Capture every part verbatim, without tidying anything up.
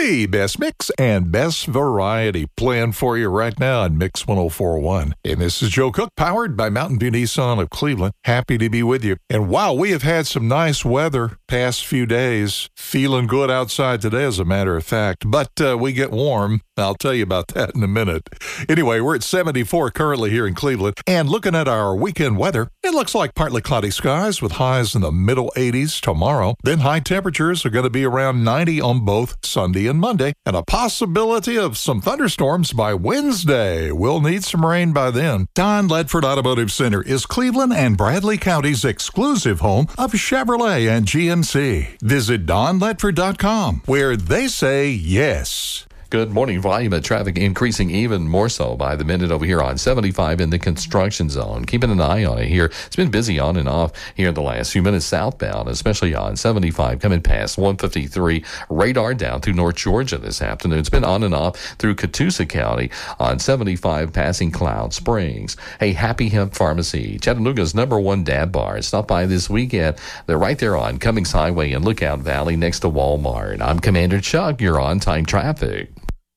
The best mix and best variety planned for you right now on Mix one oh four point one. And this is Joe Cook, powered by Mountain View Nissan of Cleveland. Happy to be with you. And wow, we have had some nice weather past few days. Feeling good outside today, as a matter of fact. But uh, we get warm. I'll tell you about that in a minute. Anyway, we're at seventy-four currently here in Cleveland. And looking at our weekend weather, it looks like partly cloudy skies with highs in the middle eighties tomorrow. Then high temperatures are going to be around ninety on both Sunday and Monday. And a possibility of some thunderstorms by Wednesday. We'll need some rain by then. Don Ledford Automotive Center is Cleveland and Bradley County's exclusive home of Chevrolet and G M C. Visit don ledford dot com, where they say yes. Good morning. Volume of traffic increasing even more so by the minute over here on seventy-five in the construction zone. Keeping an eye on it here. It's been busy on and off here in the last few minutes southbound, especially on seventy-five coming past one fifty-three. Radar down through North Georgia this afternoon. It's been on and off through Catoosa County on seventy-five passing Cloud Springs. Hey, Happy Hemp Pharmacy, Chattanooga's number one dab bar. Stop by this weekend. They're right there on Cummings Highway in Lookout Valley next to Walmart. I'm Commander Chuck. You're on time traffic.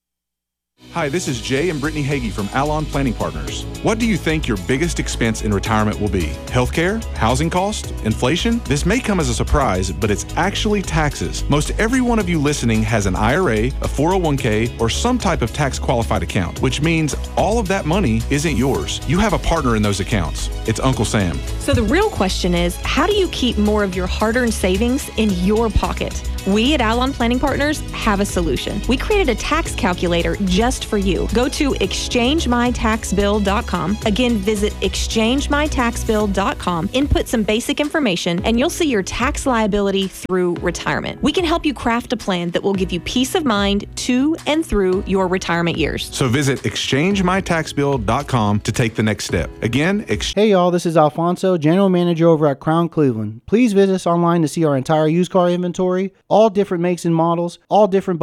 Hi, this is Jay and Brittany Hagee from Alon Planning Partners. What do you think your biggest expense in retirement will be? Healthcare? Housing cost? Inflation? This may come as a surprise, but it's actually taxes. Most every one of you listening has an I R A, a four oh one k, or some type of tax-qualified account, which means all of that money isn't yours. You have a partner in those accounts. It's Uncle Sam. So the real question is, how do you keep more of your hard-earned savings in your pocket? We at Alon Planning Partners have a solution. We created a tax calculator just for you. Go to exchange my tax bill dot com. Again, visit exchange my tax bill dot com, input some basic information, and you'll see your tax liability through retirement. We can help you craft a plan that will give you peace of mind to and through your retirement years. So visit exchange my tax bill dot com to take the next step. Again, ex- Hey y'all, this is Alfonso, General Manager over at Crown Cleveland. Please visit us online to see our entire used car inventory, all different makes and models, all different